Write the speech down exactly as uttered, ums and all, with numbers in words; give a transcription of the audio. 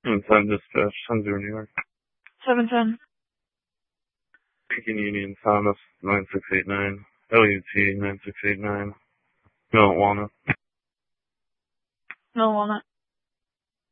seven ten dispatch, ten zero New York. seven ten. Beacon Union, Thomas, nine six eight nine. L U T, nine six eight nine. Don't want it. No walnut.